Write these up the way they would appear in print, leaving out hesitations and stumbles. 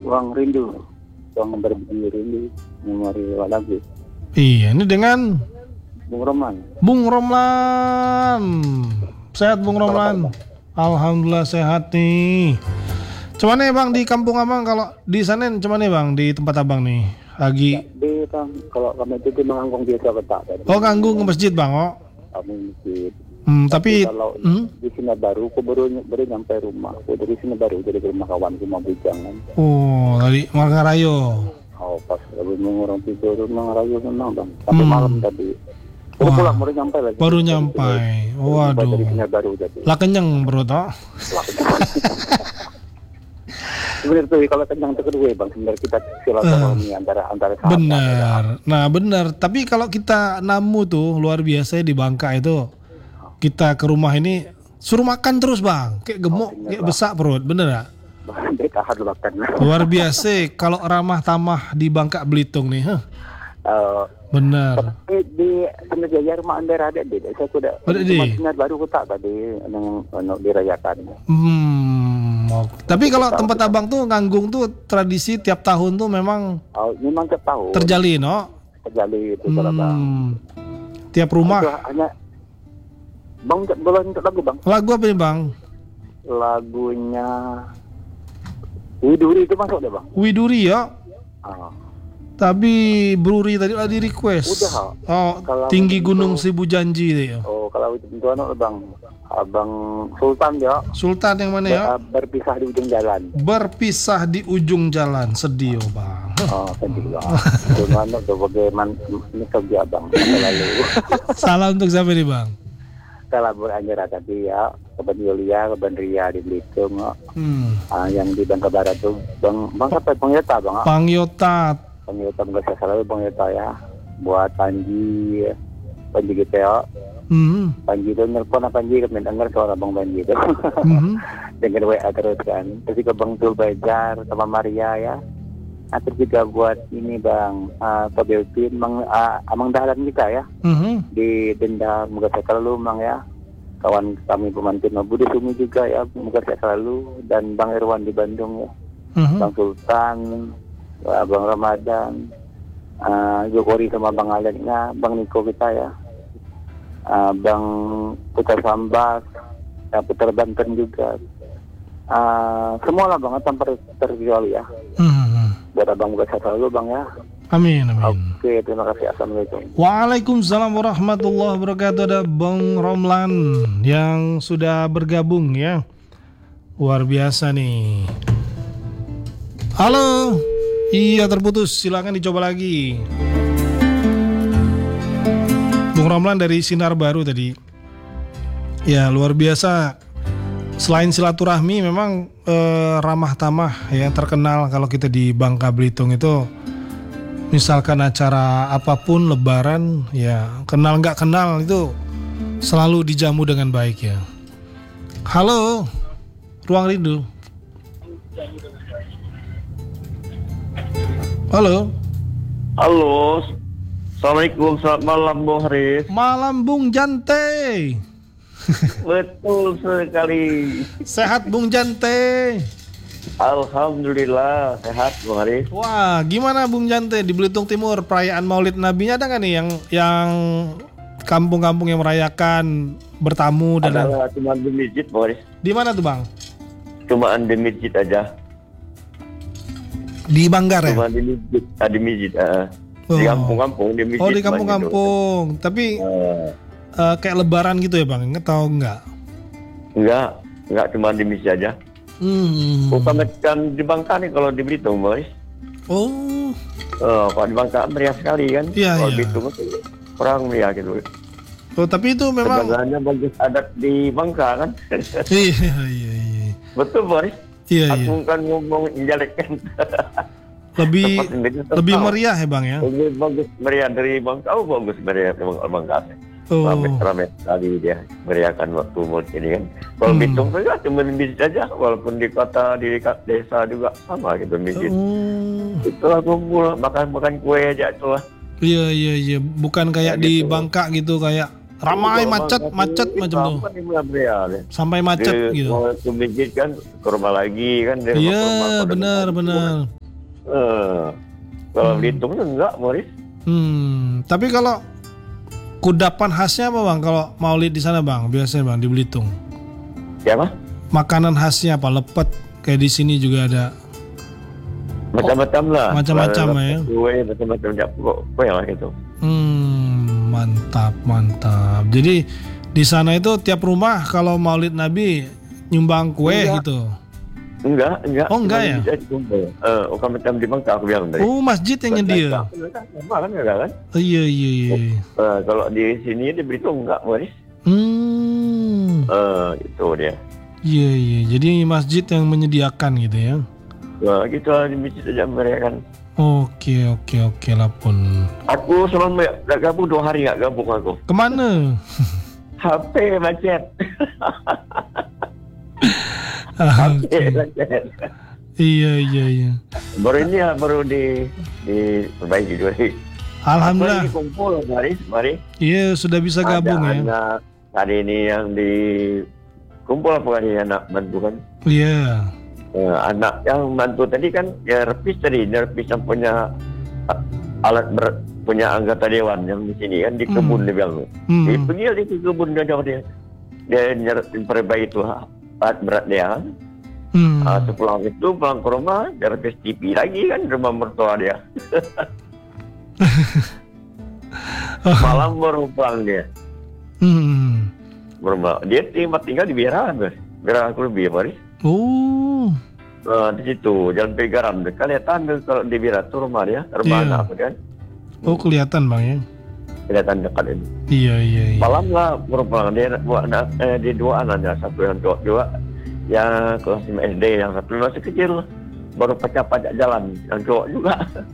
Ruang rindu. Ruang berbunyi rindu. Memori lagu. Iya, ini dengan Bung Roman. Bung Romlan. Sehat Bung Romlan? Alhamdulillah sehat nih. Cuman nih Bang di kampung Abang, kalau di sana cuman nih Bang di tempat Abang nih lagi. Di Bang, kalau kami itu menganggung di kota. Oh, ganggu ke masjid Bang, oh. Kami masjid. Tapi kalau di sini baru, aku baru nyampe rumah. Aku dari sini baru jadi ke rumah kawan rumah Bujang kan. Oh, dari Mangarayo. Oh, pas lagi mengurang tidur Mangarayo memang Bang. Sampai malam tadi. Baru pulang, baru nyampe lagi. Baru nyampe. Waduh. Dari sini baru jadi. Lah kenyang bro toh. Sebenarnya tuh kalau kenyang itu kedua Bang. Sebenarnya kita silaturahmi antara sahabat. Benar. Nah benar. Tapi kalau kita namu tuh luar biasa di Bangka itu. Kita ke rumah ini suruh makan terus Bang, kayak gemuk, kayak besar perut, bener gak? Luar biasa kalau ramah tamah di Bangka Belitung nih, bener. Tapi di Sengaja rumah Anda ada deh, saya sudah cuma baru tak tadi yang dirayakan. Tapi kalau tempat Abang tuh nganggung tuh tradisi tiap tahun tuh memang tiap tahun terjalin, terjalin itu kalau Bang. Tiap rumah. Hanya Bang, boleh untuk lagu Bang? Lagu apa nih Bang? Lagunya Widuri itu masuk deh Bang. Widuri ya? Tapi Bruri tadi di request. Udah. Tinggi Gunung Seribu Janji deh. Oh, kalau itu Bang, Abang Sultan ya. Sultan yang mana ya? Berpisah di ujung jalan. Berpisah di ujung jalan, sedih Bang. Sedih Bang. Gimana tuh bagaimana ini kerja Bang? Lalu. Salam untuk siapa nih Bang? Salam beranjara tadi ya, Keban Yulia, Keban Ria di Belitung. Yang di Bangka Barat tuh Bang apa? Bang Yota Bang. Bang Yota enggak saya salah Bang Yota ya. Buat Panji gitu ya. Panji itu nelpon Panji kami dengar suara Bang Panji itu. Dengan WA terus kan. Terus ke Bang Tulbajar sama Maria ya. Terus juga buat ini Bang Tobelpin Amang Dahlan kita ya. Di denda moga saya selalu Bang ya. Kawan kami pemantin Budi Sumi juga ya, moga saya selalu, dan Bang Irwan di Bandung ya. Bang Sultan, Bang Ramadan, Jokori sama Bang Alennya, Bang Niko kita ya. Bang Putar Sambas, Putar Banten juga. Semua lah Bang tanpa terkecuali ya. Buat Abang moga sehat selalu Bang ya. Amin. Oke, terima kasih. Assalamualaikum. Waalaikumsalam warahmatullahi wabarakatuh. Ada Bang Romlan yang sudah bergabung ya. Luar biasa nih. Halo. Iya terputus, silakan dicoba lagi. Bung Romlan dari Sinar Baru tadi. Ya luar biasa. Selain silaturahmi memang ramah tamah ya, terkenal kalau kita di Bangka Belitung itu. Misalkan acara apapun lebaran ya, kenal nggak kenal itu selalu dijamu dengan baik ya. Halo, Ruang Rindu. Halo. Assalamualaikum, selamat malam Bung Haris. Malam Bung Jante. Betul sekali. Sehat Bung Jante. Alhamdulillah sehat Bung Haris. Wah, gimana Bung Jante di Belitung Timur perayaan Maulid Nabi-nya ada nggak nih yang kampung-kampung yang merayakan bertamu dan ada cuma di masjid Bung Haris. Di mana tuh Bang? Cuma di masjid aja. Di Banggar ya? Cuma di masjid, di masjid. Di kampung-kampung di masjid. Oh di kampung-kampung. Tapi kayak lebaran gitu ya Bang? Tahu nggak? Enggak cuma di masjid aja. Bukan di Bangka nih kalau di Belitung boys. Kalau di Bangka meriah sekali kan. Iya, kalau di Belitung kurang meriah gitu. Tapi itu memang sebenarnya bagus adat di Bangka kan. Iya. Betul boys. Iya. Aku kan ngomong menjelekkan. lebih meriah ya Bang ya. Lebih bagus meriah dari Bangka. Bagus meriah dari Bangka. Ramai sekali dia meriahkan waktu Maulid ini kan. Kalau Belitung saja cuma di masjid aja, walaupun di kota, di desa juga sama gitu masjid. Itulah kumpul makan kue aja itulah. Iya. Bukan kayak di gitu. Bangka gitu kayak ramai macet macam tuh. Sampai macet gitu. Ke masjid kan ke rumah lagi kan. Iya benar. Kalau Belitung enggak, Boris. Tapi kalau kudapan khasnya apa bang? Kalau maulid di sana bang, biasanya bang di Belitung. Siapa? Makanan khasnya apa? Lepet kayak di sini juga ada. Macam-macam lah. Macam-macam ya. Kue, macam-macam kue lah gitu. Mantap. Jadi di sana itu tiap rumah kalau maulid Nabi nyumbang kue gitu. Enggak. Oh enggak ya? Bukan macam di Bangka aku bilang tadi. Oh masjid yang nyedia. Sama kan enggak kan? Iya. Kalau di sini di Belitung enggak, Boris. Itu dia. Iya. Jadi masjid yang menyediakan gitu ya. Wah, gitu lah di masjid aja mereka kan. Oke lah pun. Aku selama gak gabung 2 hari gak gabung aku. Kemana? HP macet. HP macet. Iya. Baru diperbaiki juga sih. Alhamdulillah. Aku kumpul mari. Iya sudah bisa gabung ya. Anak hari ini yang dikumpul apa kali anak bantu kan? Iya. Anak yang bantu tadi kan ya Repis yang punya alat berat, punya anggota dewan yang di sini kan di kebun dia bilang. Dia pergi ke kebun dia perbaiki itu alat berat dia kan. Sepulang itu pulang ke rumah dia Repis TV lagi kan rumah mertua dia. Malam baru pulang dia. Dia tinggal di Bira aku lebih Boris. Oh. Di situ Jalan Pegaram dekat kelihatan kalau di Bira tuh rumah dia, rumah anak aku kan. Oh kelihatan bang ya. Kelihatan dekat ini. Iya. Malam lah baru pulang dia dua anaknya, satu yang cowok dua yang kelas 5 SD, yang satu masih kecil baru pacak jalan, yang cowok juga.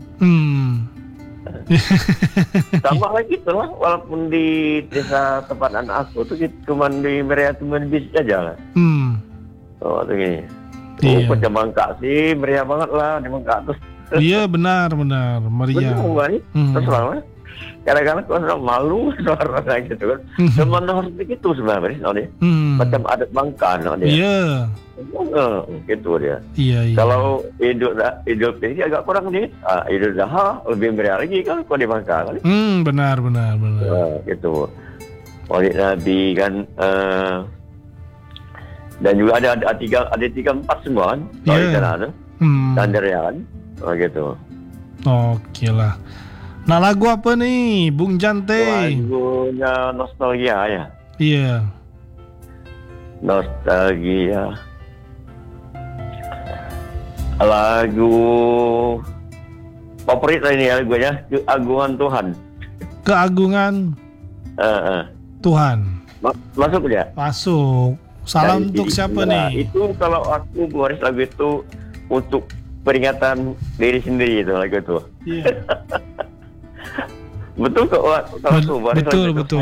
Sama lagi tuh lah, walaupun di desa tempat anak aku tuh cuma di Meriah cuma bis aja lah. Oh begini. Pecah Bangka sih meriah banget lah di Bangka tuh. Iya benar meriah. Terus lama. Kadang-kadang kok malu suara gitu kan. Cuman harus begitu sebenarnya. Macam adat Bangka dia. Iya. Gitu dia. Iya. Kalau Idul Fitri agak kurang nih. Idul Adha lebih meriah lagi kan kalau di Bangka kan. Benar. Gitu. Maulid Nabi kan. Dan juga ada 3-4 semua kan. Di sana Tanderian. Gitu. Oke lah. Nah lagu apa nih Bung Jante? Lagunya Nostalgia ya. Iya. Nostalgia. Lagu favorit ini ya lagunya Keagungan Tuhan. Keagungan Tuhan. Masuk ya? Masuk. Salam untuk siapa nih? Itu kalau aku Boris lagu itu untuk peringatan diri sendiri itu lagu itu. Iya. Betul kok kalau Boris betul.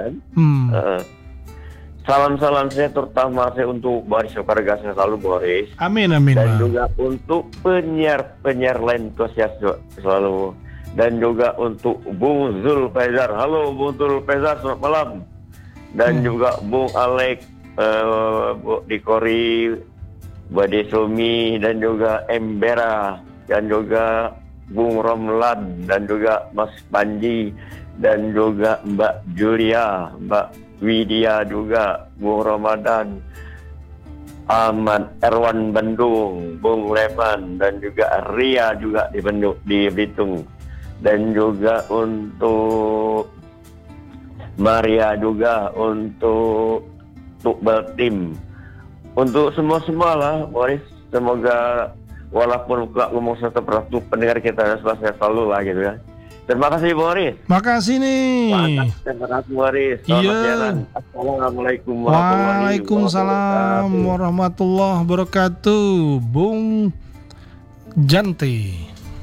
Salam saya terutama saya untuk Boris keluarga saya selalu Boris. Amin. Dan juga untuk penyiar lain selalu. Dan juga untuk Bung Zul Faizar. Halo Bung Zul Faizar, selamat malam. Dan juga Bung Alek, Bu Dikori, Bade Sumi, dan juga Embera, dan juga Bung Romlan, dan juga Mas Panji, dan juga Mbak Julia, Mbak Widya juga, Bung Ramadan, Ahmad Erwan Bandung, Bung Leman, dan juga Ria juga di Belitung, dan juga untuk Maria juga, untuk Tukbal Tim, untuk semua lah Boris, semoga walaupun ngomong satu persatu pendengar kita selalu lah gitu ya. Terima kasih Boris. Makasih nih. Terima kasih Boris. Iya. Assalamualaikum Waalaikumsalam warahmatullahi wabarakatuh. Bung Jante.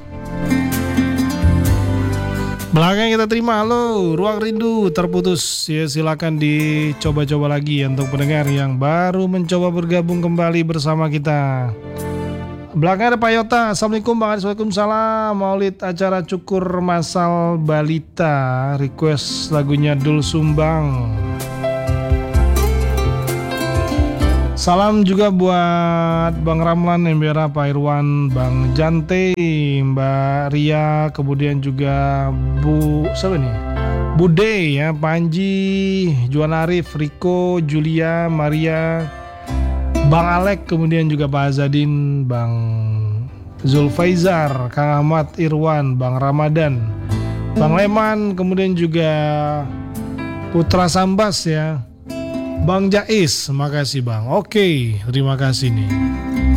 Belakang kita terima. Halo, Ruang Rindu terputus. Ya, silakan dicoba-coba lagi untuk pendengar yang baru mencoba bergabung kembali bersama kita. Belakang ada Pak Yota. Assalamualaikum Bang Aris. Waalaikumsalam. Maulid acara Cukur Masal Balita. Request lagunya Dul Sumbang. Salam juga buat Bang Ramlan, Embera, Pak Irwan, Bang Jante, Mbak Ria, kemudian juga siapa nih? Bude ya, Panji, Juan Arif, Riko, Julia, Maria, Bang Alek, kemudian juga Pak Azadin, Bang Zulfaizar, Kang Ahmad, Irwan, Bang Ramadan, Bang Leman, kemudian juga Putra Sambas ya, Bang Jais, makasih Bang. Oke, terima kasih nih.